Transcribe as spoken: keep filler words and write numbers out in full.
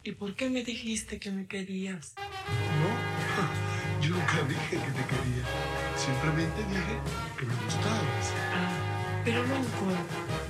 ¿Y por qué me dijiste que me querías? No, yo nunca dije que te quería. Simplemente dije que me gustabas. Ah, pero no en cuenta.